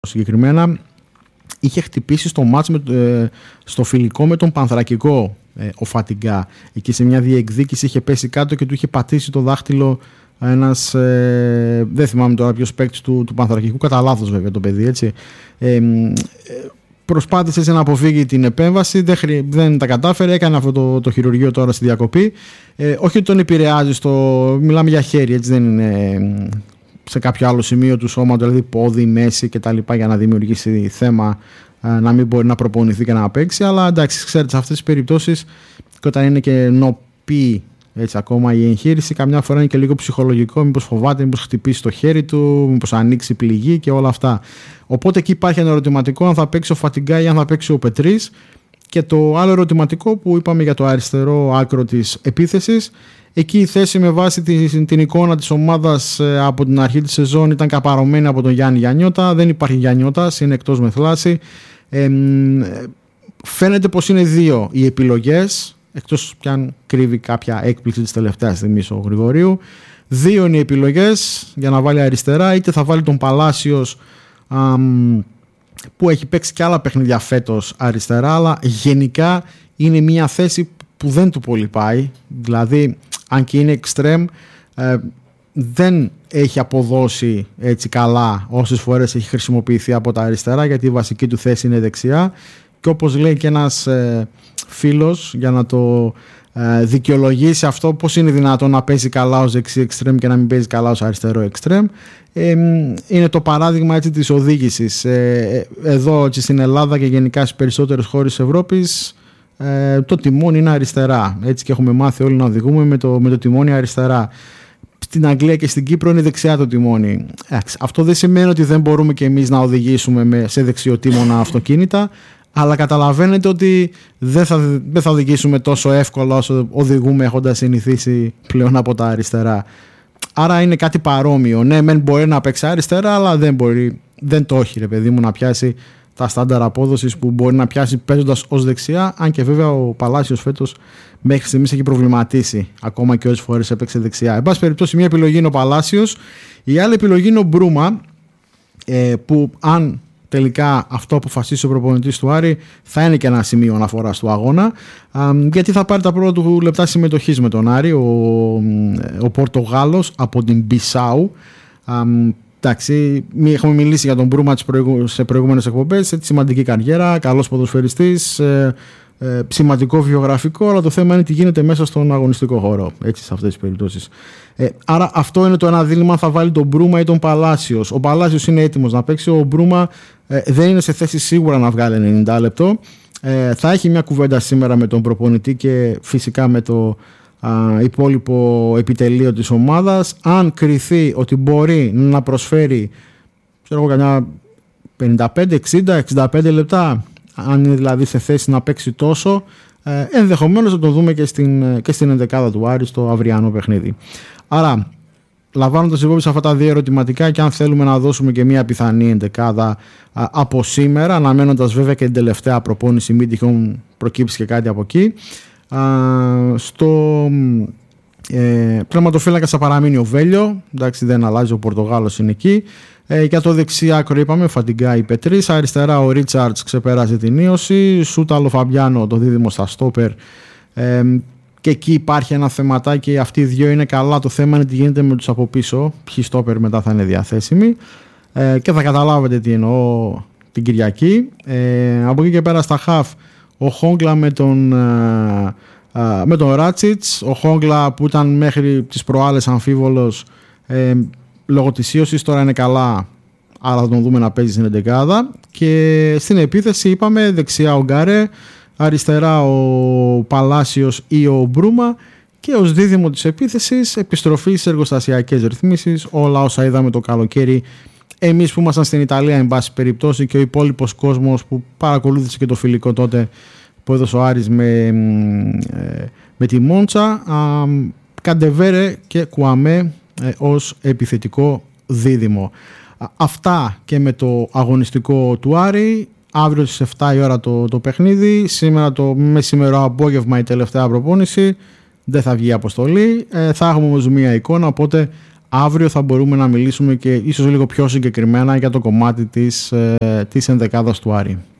συγκεκριμένα είχε χτυπήσει στο μάτς στο φιλικό με τον Πανθρακικό ο Φατιγκά. Εκεί σε μια διεκδίκηση είχε πέσει κάτω και του είχε πατήσει το δάχτυλο ένας, δεν θυμάμαι τώρα ποιος παίκτης του Πανθρακικού, κατά λάθος βέβαια το παιδί, έτσι. Προσπάθησε να αποφύγει την επέμβαση, δεν τα κατάφερε, έκανε αυτό το χειρουργείο τώρα στη διακοπή. Όχι ότι τον επηρεάζει μιλάμε για χέρι, έτσι, δεν είναι σε κάποιο άλλο σημείο του σώματος, δηλαδή πόδι, μέση κτλ, για να δημιουργήσει θέμα, να μην μπορεί να προπονηθεί και να παίξει. Αλλά εντάξει, ξέρετε, σε αυτές τις περιπτώσεις και όταν είναι και νοπή, έτσι, ακόμα η εγχείρηση, καμιά φορά είναι και λίγο ψυχολογικό, μήπως φοβάται, μήπως χτυπήσει το χέρι του, μήπως ανοίξει πληγή και όλα αυτά. Οπότε εκεί υπάρχει ένα ερωτηματικό αν θα παίξει ο Φατιγκά ή αν θα παίξει ο Πετρής. Και το άλλο ερωτηματικό που είπαμε για το αριστερό άκρο της επίθεσης, εκεί η θέση με βάση την εικόνα της ομάδας από την αρχή της σεζόν ήταν καπαρωμένη από τον Γιάννη Γιαννιώτα. Δεν υπάρχει Γιαννιώτας, είναι εκτός με θλάση. Φαίνεται πως είναι δύο οι επιλογές, εκτός κι αν κρύβει κάποια έκπληξη της τελευταίας στιγμής ο Γρηγορίου. Δύο είναι οι επιλογές για να βάλει αριστερά, είτε θα βάλει τον Παλάσιος, που έχει παίξει και άλλα παιχνίδια φέτος αριστερά, αλλά γενικά είναι μια θέση που δεν του πολύ πάει. Δηλαδή, αν και είναι extreme, δεν έχει αποδώσει έτσι καλά όσες φορές έχει χρησιμοποιηθεί από τα αριστερά, γιατί η βασική του θέση είναι δεξιά. Και όπως λέει και ένας φίλος, για να το δικαιολογήσει αυτό, πώς είναι δυνατόν να παίζει καλά ως δεξί extreme και να μην παίζει καλά ως αριστερό extreme, είναι το παράδειγμα, έτσι, της οδήγησης. Εδώ, έτσι, στην Ελλάδα και γενικά στις περισσότερες χώρες της Ευρώπης, το τιμόνι είναι αριστερά, έτσι, και έχουμε μάθει όλοι να οδηγούμε με το τιμόνι αριστερά. Στην Αγγλία και στην Κύπρο είναι δεξιά το τιμόνι. Αυτό δεν σημαίνει ότι δεν μπορούμε και εμείς να οδηγήσουμε σε δεξιοτίμωνα αυτοκίνητα, αλλά καταλαβαίνετε ότι δεν θα οδηγήσουμε τόσο εύκολα όσο οδηγούμε έχοντας συνηθίσει πλέον από τα αριστερά. Άρα είναι κάτι παρόμοιο. Ναι, μεν μπορεί να παίξει αριστερά, αλλά δεν το έχει, ρε παιδί μου, να πιάσει τα στάνταρ απόδοσης που μπορεί να πιάσει παίζοντας ως δεξιά. Αν και βέβαια ο Παλάσιος φέτος μέχρι στιγμής έχει προβληματίσει, ακόμα και όσες φορές έπαιξε δεξιά. Εν πάση περιπτώσει, μια επιλογή είναι ο Παλάσιος, η άλλη επιλογή είναι ο Μπρούμα, που αν τελικά αυτό αποφασίσει ο προπονητής του Άρη, θα είναι και ένα σημείο αναφοράς του αγώνα, γιατί θα πάρει τα πρώτα του λεπτά συμμετοχής με τον Άρη, ο Πορτογάλος από την Μπισάου. Εντάξει, έχουμε μιλήσει για τον Μπρούμα σε προηγούμενες εκπομπές, σημαντική καριέρα, καλός ποδοσφαιριστής, σημαντικό βιογραφικό, αλλά το θέμα είναι τι γίνεται μέσα στον αγωνιστικό χώρο, έτσι, σε αυτές τις περιπτώσεις. Άρα αυτό είναι το ένα δίλημμα, θα βάλει τον Μπρούμα ή τον Παλάσιος. Ο Παλάσιος είναι έτοιμος να παίξει, ο Μπρούμα δεν είναι σε θέση σίγουρα να βγάλει 90 λεπτό. Θα έχει μια κουβέντα σήμερα με τον προπονητή και φυσικά με το υπόλοιπο επιτελείο της ομάδας. Αν κριθεί ότι μπορεί να προσφέρει, ξέρω εγώ, κανένα 55, 60, 65 λεπτά, αν είναι δηλαδή σε θέση να παίξει τόσο, ενδεχομένως θα το δούμε και στην ενδεκάδα του Άρη στο αυριανό παιχνίδι. Άρα, λαμβάνοντας υπόψη αυτά τα δύο ερωτηματικά, και αν θέλουμε να δώσουμε και μια πιθανή ενδεκάδα από σήμερα, αναμένοντας βέβαια και την τελευταία προπόνηση, μην τυχόν προκύψει και κάτι από εκεί, στο τερματοφύλακα θα παραμείνει ο Βέλιο, εντάξει, δεν αλλάζει, ο Πορτογάλος είναι εκεί. Για το δεξί άκρο είπαμε Φατιγκά ή Πετρής, αριστερά ο Ρίτσαρτς ξεπέρασε την ίωση, Σούταλο Φαμπιάνο το δίδυμο στα στόπερ, και εκεί υπάρχει ένα θεματάκι, αυτοί οι δύο είναι καλά, το θέμα είναι τι γίνεται με τους από πίσω, ποιοι στόπερ μετά θα είναι διαθέσιμοι, και θα καταλάβετε τι εννοώ την Κυριακή. Από εκεί και πέρα στα χαφ, ο Χόγκλα με τον Ράτσιτς, ο Χόγκλα που ήταν μέχρι τις προάλλες αμφίβολος λόγω της ίωσης, τώρα είναι καλά, άρα θα τον δούμε να παίζει στην εντεκάδα. Και στην επίθεση είπαμε δεξιά ο Γκάρε, αριστερά ο Παλάσιος ή ο Μπρούμα, και ως δίδυμο της επίθεσης επιστροφή σε εργοστασιακές ρυθμίσεις, όλα όσα είδαμε το καλοκαίρι εμείς που ήμασταν στην Ιταλία, εν πάση περιπτώσει, και ο υπόλοιπος κόσμος που παρακολούθησε και το φιλικό τότε που έδωσε ο Άρης με τη Μόντσα, Καντεβέρε και Κουαμέ ως επιθετικό δίδυμο. Αυτά και με το αγωνιστικό του Άρη. Αύριο στις 7 η ώρα το παιχνίδι. Σήμερα το μεσημερό απόγευμα η τελευταία προπόνηση. Δεν θα βγει αποστολή. Θα έχουμε όμως μία εικόνα, οπότε αύριο θα μπορούμε να μιλήσουμε και ίσως λίγο πιο συγκεκριμένα για το κομμάτι της ενδεκάδας του Άρη.